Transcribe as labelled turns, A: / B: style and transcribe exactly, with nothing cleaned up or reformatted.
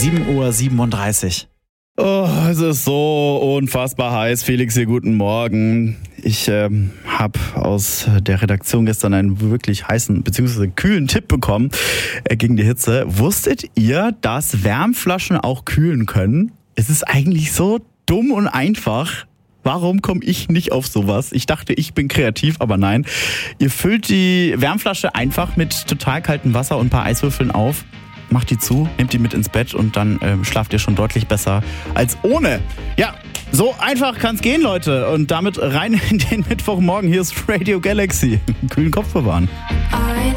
A: sieben Uhr siebenunddreißig.
B: Oh, es ist so unfassbar heiß. Felix hier, guten Morgen. Ich ähm, habe aus der Redaktion gestern einen wirklich heißen bzw. kühlen Tipp bekommen äh, gegen die Hitze. Wusstet ihr, dass Wärmflaschen auch kühlen können? Es ist eigentlich so dumm und einfach. Warum komme ich nicht auf sowas? Ich dachte, ich bin kreativ, aber nein. Ihr füllt die Wärmflasche einfach mit total kaltem Wasser und ein paar Eiswürfeln auf. Macht die zu, nehmt die mit ins Bett und dann äh, schlaft ihr schon deutlich besser als ohne. Ja, so einfach kann's gehen, Leute. Und damit rein in den Mittwochmorgen. Hier ist Radio Galaxy. Kühlen Kopf bewahren.